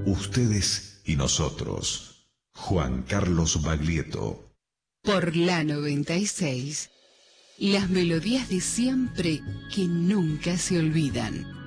Ustedes y nosotros. Juan Carlos Baglietto. Por la 96. Las melodías de siempre que nunca se olvidan.